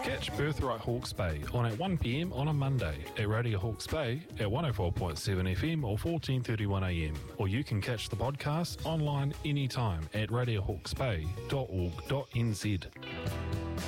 Catch Birthright Hawke's Bay on at 1 p.m. on a Monday at Radio Hawke's Bay at 104.7 FM or 14:31 a.m. Or you can catch the podcast online anytime at radiohawksbay.org.nz.